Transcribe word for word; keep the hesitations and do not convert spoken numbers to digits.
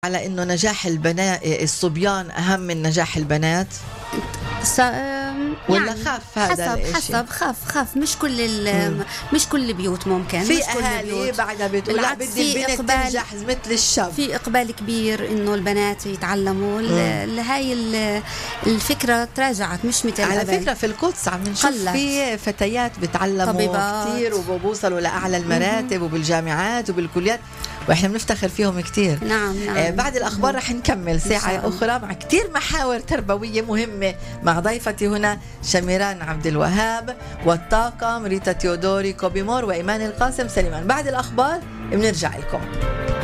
على إنه نجاح البنات الصبيان أهم من نجاح البنات س... ولا يعني خاف هذا حسب الاشي؟ حسب خاف خاف مش كل ال... مش كل البيوت ممكن في مش كل أهالي البيوت. بعدها بتقول لا بالعكس بدي في البنت إقبال- تنجح مثل الشاب. في إقبال كبير إنه البنات يتعلموا ال- هاي ال- الفكرة تراجعت مش مثل على قبل. فكرة في القدس عم نشوف قلت. في فتيات بتعلموا طبيبات. كتير وبوصلوا لأعلى المراتب وبالجامعات وبالكليات وإحنا بنفتخر فيهم كتير. نعم نعم. آه بعد الأخبار رح نكمل شاء ساعة الله. أخرى مع كتير محاور تربوية مهمة مع ضيفتي هنا شميران عبد الوهاب والطاقم ريتا تيودوري كوبيمور وإيمان القاسم سليمان. بعد الأخبار بنرجع لكم.